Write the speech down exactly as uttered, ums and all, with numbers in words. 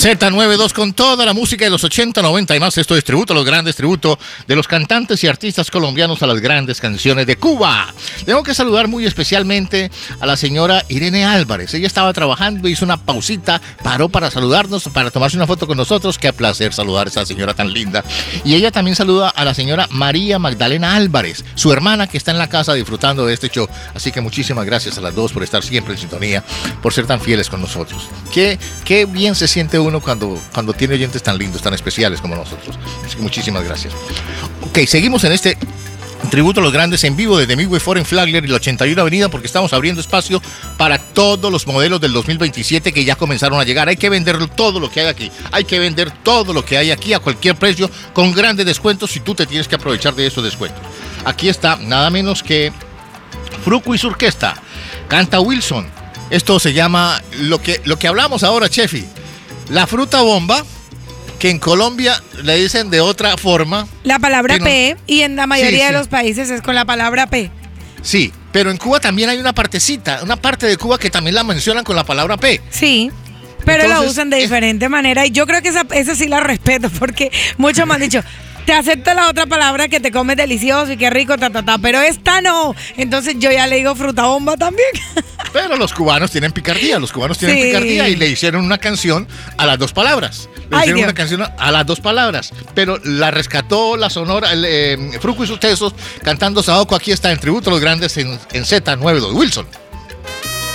Z noventa y dos con toda la música de los ochenta, noventa y más. Esto es tributo a los grandes, tributo de los cantantes y artistas colombianos a las grandes canciones de Cuba. Tengo que saludar muy especialmente a la señora Irene Álvarez. Ella estaba trabajando, hizo una pausita, paró para saludarnos, para tomarse una foto con nosotros. Qué placer saludar a esa señora tan linda. Y ella también saluda a la señora María Magdalena Álvarez, su hermana, que está en la casa disfrutando de este show. Así que muchísimas gracias a las dos por estar siempre en sintonía, por ser tan fieles con nosotros. Qué, qué bien se siente uno cuando, cuando tiene oyentes tan lindos, tan especiales como nosotros. Así que muchísimas gracias. Ok, seguimos en este tributo a los grandes en vivo desde Midway Foreign Flagler y la ochenta y uno Avenida, porque estamos abriendo espacio para todos los modelos del dos mil veintisiete que ya comenzaron a llegar. Hay que vender todo lo que hay aquí. Hay que vender todo lo que hay aquí a cualquier precio, con grandes descuentos, y tú te tienes que aprovechar de esos descuentos. Aquí está nada menos que Fruco y su orquesta. Canta Wilson. Esto se llama lo que, lo que hablamos ahora, Chefi. La fruta bomba, que en Colombia le dicen de otra forma. La palabra no... P, y en la mayoría sí, sí. de los países es con la palabra P. Sí, pero en Cuba también hay una partecita, una parte de Cuba que también la mencionan con la palabra P. Sí, pero Entonces, la usan de es... diferente manera, y yo creo que esa, esa sí la respeto, porque muchos me han dicho... Te acepto la otra palabra que te comes delicioso y qué rico, ta, ta, ta, pero esta no. Entonces yo ya le digo fruta bomba también. Pero los cubanos tienen picardía, los cubanos tienen sí. picardía y le hicieron una canción a las dos palabras. Le Ay, hicieron Dios. una canción a las dos palabras, pero la rescató la sonora, el, eh, Fruco y sus tesos, cantando Saoco. Aquí está en tributo a los grandes en, en Z noventa y dos. Wilson.